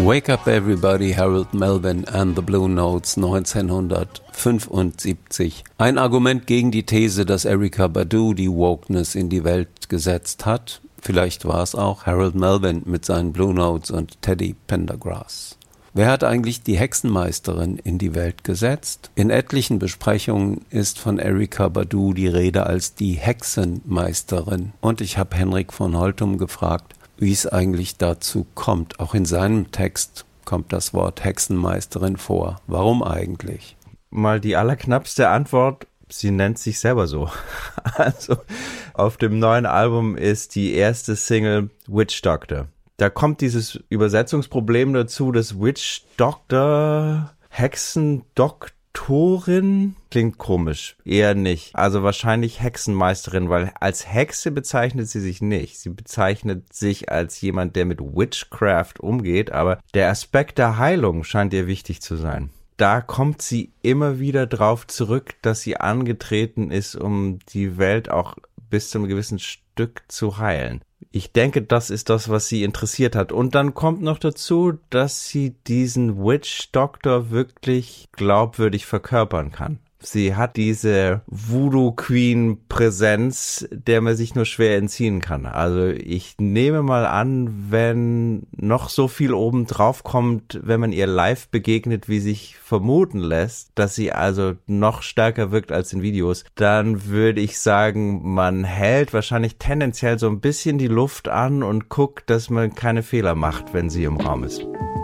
Wake Up Everybody, Harold Melvin and the Blue Notes 1975. Ein Argument gegen die These, dass Erykah Badu die Wokeness in die Welt gesetzt hat. Vielleicht war es auch Harold Melvin mit seinen Blue Notes und Teddy Pendergrass. Wer hat eigentlich die Hexenmeisterin in die Welt gesetzt? In etlichen Besprechungen ist von Erykah Badu die Rede als die Hexenmeisterin. Und ich habe Henrik von Holtum gefragt, wie es eigentlich dazu kommt. Auch in seinem Text kommt das Wort Hexenmeisterin vor. Warum eigentlich? Mal die allerknappste Antwort, sie nennt sich selber so. Also auf dem neuen Album ist die erste Single Witch Doctor. Da kommt dieses Übersetzungsproblem dazu, dass Witch Doctor, Hexendoktorin, klingt komisch. Eher nicht. Also wahrscheinlich Hexenmeisterin, weil als Hexe bezeichnet sie sich nicht. Sie bezeichnet sich als jemand, der mit Witchcraft umgeht, aber der Aspekt der Heilung scheint ihr wichtig zu sein. Da kommt sie immer wieder drauf zurück, dass sie angetreten ist, um die Welt auch bis zu einem gewissen Stück zu heilen. Ich denke, das ist das, was sie interessiert hat. Und dann kommt noch dazu, dass sie diesen Witch Doctor wirklich glaubwürdig verkörpern kann. Sie hat diese Voodoo-Queen-Präsenz, der man sich nur schwer entziehen kann. Also ich nehme mal an, wenn noch so viel obendrauf kommt, wenn man ihr live begegnet, wie sich vermuten lässt, dass sie also noch stärker wirkt als in Videos, dann würde ich sagen, man hält wahrscheinlich tendenziell so ein bisschen die Luft an und guckt, dass man keine Fehler macht, wenn sie im Raum ist.